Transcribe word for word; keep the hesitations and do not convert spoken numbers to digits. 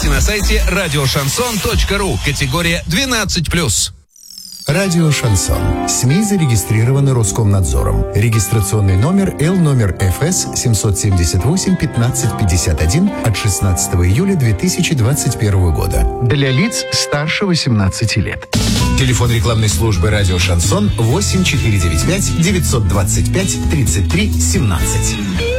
Подробности на сайте радиошансон точка ру. Категория двенадцать плюс. Радио «Шансон». СМИ зарегистрированы Роскомнадзором. Регистрационный номер Л номер Ф С семьсот семьдесят восемь пятнадцать пятьдесят один от шестнадцатого июля две тысячи двадцать первого года. Для лиц старше восемнадцати лет. Телефон рекламной службы «Радио Шансон» восемь четыре девять пять девятьсот двадцать пять тридцать три семнадцать.